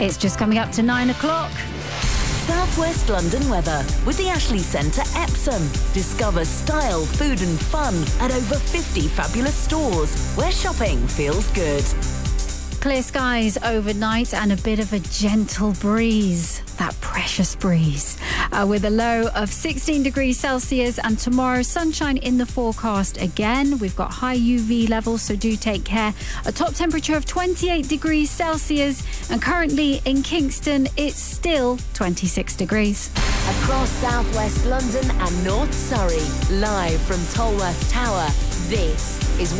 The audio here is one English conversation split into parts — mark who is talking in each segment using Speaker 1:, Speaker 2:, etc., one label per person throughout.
Speaker 1: It's just coming up to 9 o'clock.
Speaker 2: South West London weather with the Ashley Centre Epsom. Discover style, food and fun at over 50 fabulous stores where shopping feels good.
Speaker 1: Clear skies overnight and a bit of a gentle breeze. That precious breeze. With a low of 16 degrees Celsius, and tomorrow sunshine in the forecast again. We've got high UV levels, so do take care. A top temperature of 28 degrees Celsius, and currently in Kingston it's still 26 degrees.
Speaker 2: Across southwest London and North Surrey, live from Tolworth Tower, this is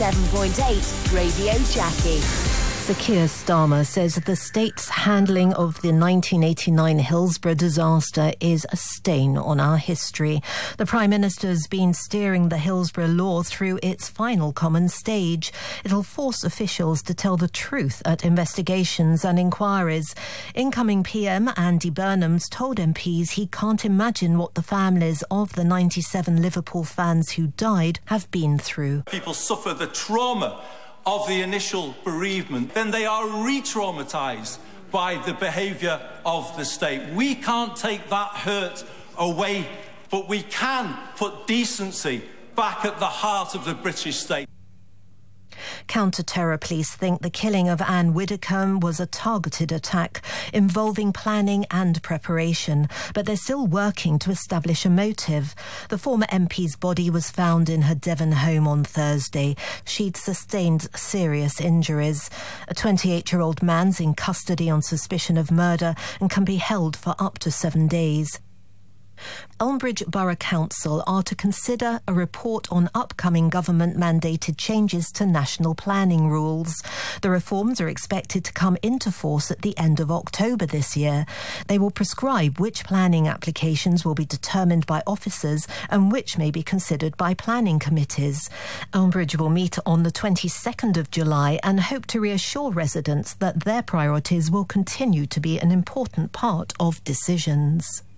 Speaker 2: 107.8 Radio Jackie.
Speaker 3: Sir Keir Starmer says the state's handling of the 1989 Hillsborough disaster is a stain on our history. The Prime Minister's been steering the Hillsborough law through its final common stage. It'll force officials to tell the truth at investigations and inquiries. Incoming PM Andy Burnham's told MPs he can't imagine what the families of the 97 Liverpool fans who died have been through.
Speaker 4: People suffer the trauma of the initial bereavement, then they are re-traumatised by the behaviour of the state. We can't take that hurt away, but we can put decency back at the heart of the British state.
Speaker 3: Counter-terror police think the killing of Anne Widdecombe was a targeted attack involving planning and preparation, but they're still working to establish a motive. The former MP's body was found in her Devon home on Thursday. She'd sustained serious injuries. A 28-year-old man's in custody on suspicion of murder and can be held for up to 7 days. Elmbridge Borough Council are to consider a report on upcoming government-mandated changes to national planning rules. The reforms are expected to come into force at the end of October this year. They will prescribe which planning applications will be determined by officers and which may be considered by planning committees. Elmbridge will meet on the 22nd of July and hope to reassure residents that their priorities will continue to be an important part of decisions.